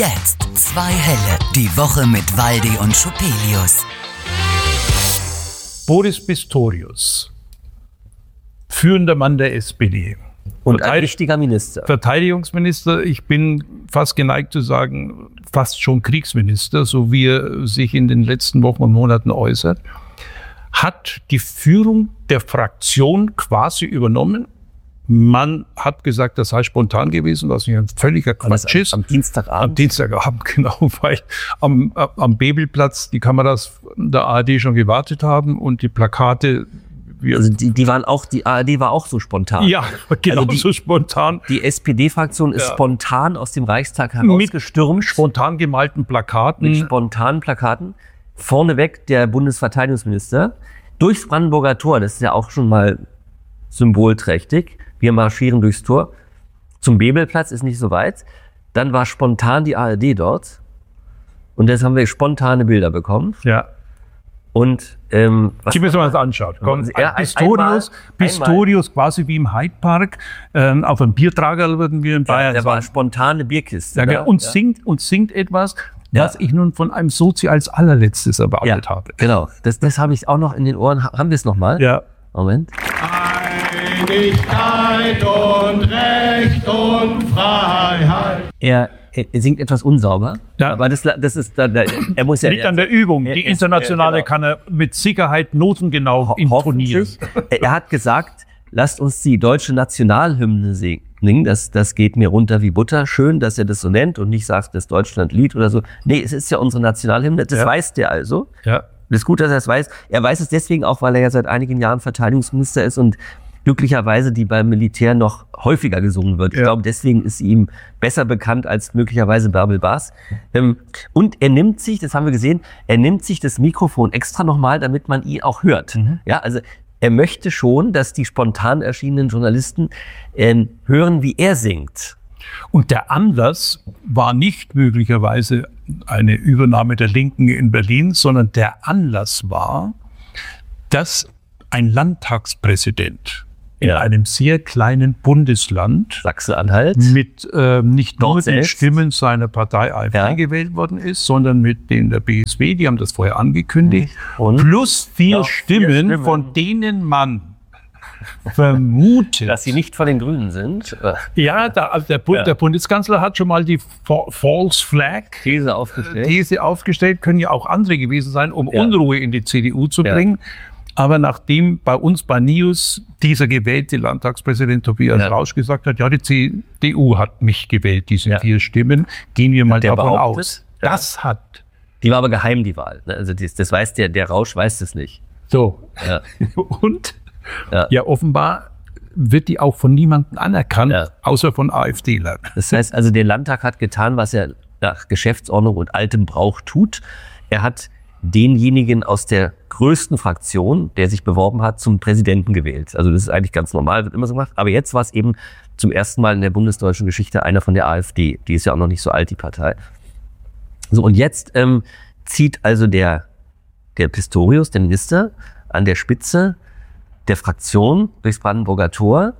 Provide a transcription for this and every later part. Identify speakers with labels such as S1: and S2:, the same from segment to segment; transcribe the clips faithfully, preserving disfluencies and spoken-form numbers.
S1: Jetzt zwei Helle. Die Woche mit Waldi und Schupelius.
S2: Boris Pistorius, führender Mann der S P D.
S3: Und ein wichtiger Minister.
S2: Verteidigungsminister, ich bin fast geneigt zu sagen, fast schon Kriegsminister, so wie er sich in den letzten Wochen und Monaten äußert, hat die Führung der Fraktion quasi übernommen. Man hat gesagt, das sei spontan gewesen, was ein völliger Quatsch ist.
S3: Am Dienstagabend?
S2: Am Dienstagabend, genau, weil am, am Bebelplatz die Kameras der A R D schon gewartet haben und die Plakate.
S3: Also die, die waren auch, die A R D war auch so spontan.
S2: Ja, genau,
S3: also die,
S2: so spontan.
S3: Die S P D-Fraktion ist
S2: ja.
S3: spontan aus dem Reichstag herausgestürmt.
S2: Mit spontan gemalten Plakaten.
S3: Mit spontanen Plakaten. Vorneweg der Bundesverteidigungsminister. Durchs Brandenburger Tor, das ist ja auch schon mal symbolträchtig. Wir marschieren durchs Tor. Zum Bebelplatz ist nicht so weit. Dann war spontan die A R D dort. Und jetzt haben wir spontane Bilder bekommen.
S2: Ja.
S3: Und ähm,
S2: was die müssen wir uns anschauen. Komm,
S3: ja,
S2: Pistorius,
S3: einmal,
S2: Pistorius einmal. Quasi wie im Hyde Park. Ähm, auf einem Biertrager würden wir in Bayern
S3: ja, der
S2: sagen.
S3: war eine spontane Bierkiste.
S2: Ja, und,
S3: ja.
S2: singt, und singt etwas, ja. was ich nun von einem Sozi als allerletztes erwartet
S3: ja,
S2: habe.
S3: Genau, das, das habe ich auch noch in den Ohren. Haben wir es nochmal?
S2: Ja.
S3: Moment.
S4: Einigkeit und Recht und Freiheit.
S3: Er, er singt etwas unsauber,
S2: ja.
S3: aber das, das ist, da, da, er muss ja...
S2: Liegt an der Übung. Die internationale er, genau. kann er mit Sicherheit notengenau intonieren.
S3: Er hat gesagt, lasst uns die deutsche Nationalhymne singen, das, das geht mir runter wie Butter. Schön, dass er das so nennt und nicht sagt, das Deutschlandlied oder so. Nee, es ist ja unsere Nationalhymne, das ja. weiß der also.
S2: Ja.
S3: Das ist gut, dass er es weiß. Er weiß es deswegen auch, weil er ja seit einigen Jahren Verteidigungsminister ist und glücklicherweise die beim Militär noch häufiger gesungen wird. Ja. Ich glaube, deswegen ist sie ihm besser bekannt als möglicherweise Bärbel Baas. Und er nimmt sich, das haben wir gesehen, er nimmt sich das Mikrofon extra nochmal, damit man ihn auch hört. Mhm. Ja, also er möchte schon, dass die spontan erschienenen Journalisten äh, hören, wie er singt.
S2: Und der Anlass war nicht möglicherweise eine Übernahme der Linken in Berlin, sondern der Anlass war, dass ein Landtagspräsident in ja. einem sehr kleinen Bundesland
S3: Sachsen-Anhalt
S2: mit äh, nicht
S3: Dort
S2: nur
S3: selbst.
S2: den Stimmen seiner Partei AfD ja. gewählt worden ist, sondern mit denen der B S W, die haben das vorher angekündigt,
S3: Und?
S2: plus vier,
S3: ja,
S2: Stimmen,
S3: vier Stimmen,
S2: von denen man vermutet,
S3: dass sie nicht von den Grünen sind.
S2: Ja, der, der, Bund, ja. der Bundeskanzler hat schon mal die False Flag
S3: These aufgestellt.
S2: These aufgestellt, können ja auch andere gewesen sein, um
S3: ja.
S2: Unruhe in die C D U zu
S3: ja.
S2: bringen. Aber nachdem bei uns bei News dieser gewählte Landtagspräsident Tobias ja. Rausch gesagt hat, ja, die C D U hat mich gewählt, diese ja. vier Stimmen, gehen wir mal
S3: der
S2: davon
S3: behauptet,
S2: aus. Das hat.
S3: Die war aber geheim, die Wahl. Also das, das weiß der, der Rausch weiß das nicht.
S2: So.
S3: Ja.
S2: Und?
S3: Ja.
S2: ja, offenbar wird die auch von niemandem anerkannt,
S3: ja.
S2: außer von AfDlern.
S3: Das heißt also, der Landtag hat getan, was er nach Geschäftsordnung und altem Brauch tut. Er hat denjenigen aus der größten Fraktion, der sich beworben hat, zum Präsidenten gewählt. Also das ist eigentlich ganz normal, wird immer so gemacht. Aber jetzt war es eben zum ersten Mal in der bundesdeutschen Geschichte einer von der AfD. Die ist ja auch noch nicht so alt, die Partei. So, und jetzt ähm, zieht also der, der Pistorius, der Minister, an der Spitze der Fraktion durchs Brandenburger Tor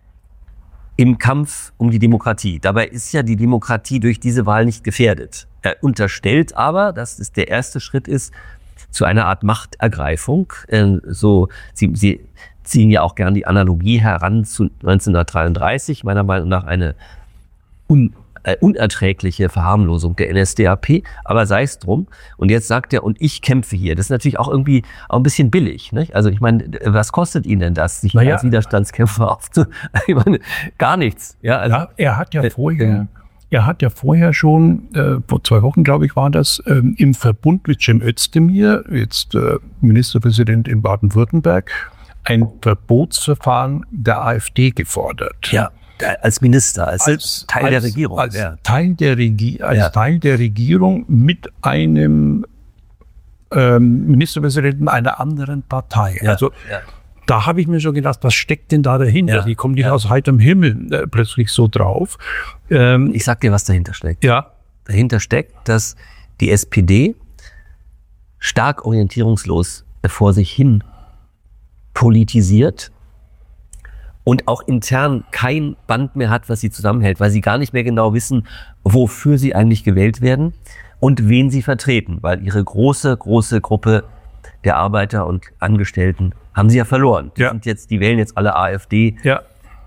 S3: im Kampf um die Demokratie. Dabei ist ja die Demokratie durch diese Wahl nicht gefährdet. Er unterstellt aber, dass es der erste Schritt ist zu einer Art Machtergreifung. Äh, so, sie, sie ziehen ja auch gern die Analogie heran zu neunzehnhundertdreiunddreißig, meiner Meinung nach eine un Äh, unerträgliche Verharmlosung der N S D A P, aber sei es drum. Und jetzt sagt er, und ich kämpfe hier. Das ist natürlich auch irgendwie auch ein bisschen billig, nicht? Also ich meine, was kostet ihn denn das, sich naja. als Widerstandskämpfer aufzu... Ich meine, gar nichts. Ja, also,
S2: ja, er hat ja äh, vorher, äh, er hat ja vorher schon, äh, vor zwei Wochen, glaube ich, war das, äh, im Verbund mit Cem Özdemir, jetzt äh, Ministerpräsident in Baden-Württemberg, ein Verbotsverfahren der AfD gefordert.
S3: Ja. Als Minister, als,
S2: als
S3: Teil
S2: als,
S3: der Regierung.
S2: Als,
S3: ja.
S2: Teil, der Regi als
S3: ja.
S2: Teil der Regierung mit einem ähm, Ministerpräsidenten einer anderen Partei.
S3: Ja.
S2: Also
S3: ja.
S2: da habe ich mir schon gedacht, was steckt denn da dahinter?
S3: Ja.
S2: Die kommen nicht
S3: ja.
S2: aus heiterem Himmel äh, plötzlich so drauf. Ähm,
S3: ich sag dir, was dahinter steckt.
S2: Ja.
S3: Dahinter steckt, dass die S P D stark orientierungslos vor sich hin politisiert und auch intern kein Band mehr hat, was sie zusammenhält, weil sie gar nicht mehr genau wissen, wofür sie eigentlich gewählt werden und wen sie vertreten, weil ihre große, große Gruppe der Arbeiter und Angestellten haben sie ja verloren. Die
S2: Ja.
S3: sind jetzt, die wählen jetzt alle AfD
S2: Ja.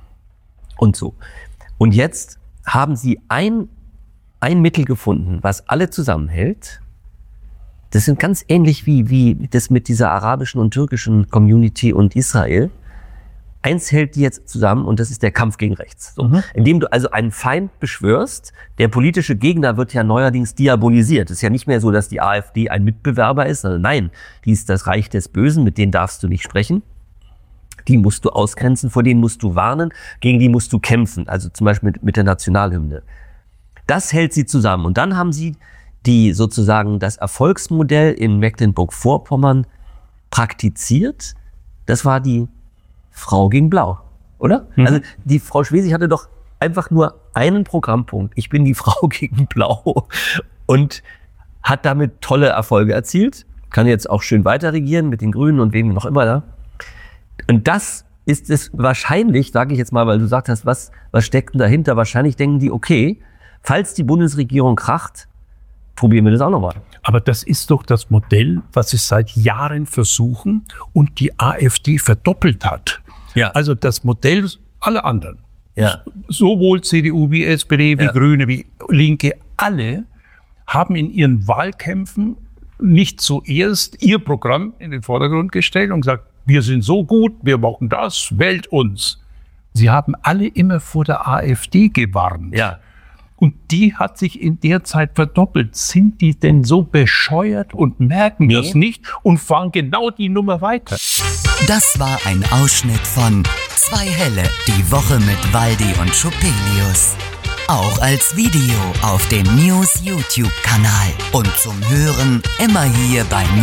S3: und so. Und jetzt haben sie ein, ein Mittel gefunden, was alle zusammenhält. Das sind ganz ähnlich wie, wie das mit dieser arabischen und türkischen Community und Israel. Eins hält die jetzt zusammen und das ist der Kampf gegen rechts. So.
S2: Mhm.
S3: Indem du also einen Feind beschwörst, der politische Gegner wird ja neuerdings diabolisiert. Es ist ja nicht mehr so, dass die AfD ein Mitbewerber ist, sondern nein, die ist das Reich des Bösen, mit denen darfst du nicht sprechen. Die musst du ausgrenzen, vor denen musst du warnen, gegen die musst du kämpfen, also zum Beispiel mit, mit der Nationalhymne. Das hält sie zusammen. Und dann haben sie die sozusagen das Erfolgsmodell in Mecklenburg-Vorpommern praktiziert. Das war die Frau gegen Blau, oder? Mhm. Also die Frau Schwesig hatte doch einfach nur einen Programmpunkt. Ich bin die Frau gegen Blau und hat damit tolle Erfolge erzielt. Kann jetzt auch schön weiter regieren mit den Grünen und wem noch immer da. Und das ist es wahrscheinlich, sage ich jetzt mal, weil du gesagt hast, was, was steckt denn dahinter? Wahrscheinlich denken die, okay, falls die Bundesregierung kracht, probieren wir das auch nochmal.
S2: Aber das ist doch das Modell, was sie seit Jahren versuchen und die AfD verdoppelt hat.
S3: Ja.
S2: Also das Modell aller anderen,
S3: Ja.
S2: sowohl C D U wie S P D, wie
S3: Ja.
S2: Grüne, wie Linke, alle haben in ihren Wahlkämpfen nicht zuerst ihr Programm in den Vordergrund gestellt und gesagt, wir sind so gut, wir machen das, wählt uns. Sie haben alle immer vor der AfD gewarnt.
S3: Ja.
S2: Und die hat sich in der Zeit verdoppelt. Sind die denn so bescheuert und merken
S3: Nee.
S2: das nicht und fahren genau die Nummer weiter?
S1: Das war ein Ausschnitt von Zwei Helle, die Woche mit Waldi und Schupelius. Auch als Video auf dem News-YouTube-Kanal und zum Hören immer hier bei